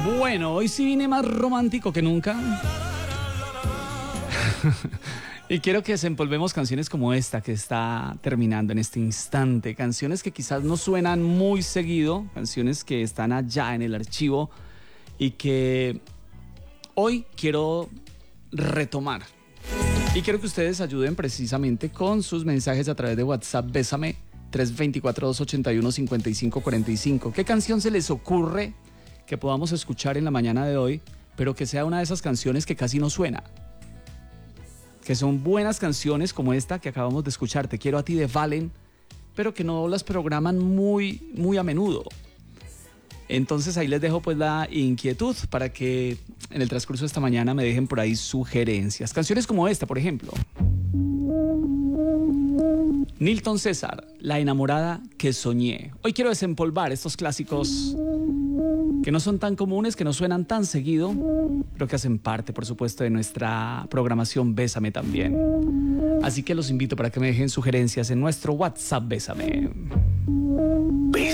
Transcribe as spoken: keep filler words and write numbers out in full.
Bueno, hoy sí vine más romántico que nunca. Y quiero que desempolvemos canciones como esta que está terminando en este instante. Canciones que quizás no suenan muy seguido, canciones que están allá en el archivo y que hoy quiero retomar. Y quiero que ustedes ayuden precisamente con sus mensajes a través de WhatsApp. Bésame tres dos cuatro, dos ocho uno, cinco cinco cuatro cinco. ¿Qué canción se les ocurre que podamos escuchar en la mañana de hoy, pero que sea una de esas canciones que casi no suena? Que son buenas canciones como esta que acabamos de escuchar, Te quiero a ti de Valen, pero que no las programan muy, muy a menudo. Entonces ahí les dejo pues la inquietud para que en el transcurso de esta mañana me dejen por ahí sugerencias. Canciones como esta, por ejemplo. Nilton César, La enamorada que soñé. Hoy quiero desempolvar estos clásicos que no son tan comunes, que no suenan tan seguido, pero que hacen parte, por supuesto, de nuestra programación Bésame también. Así que los invito para que me dejen sugerencias en nuestro WhatsApp Bésame. Bésame.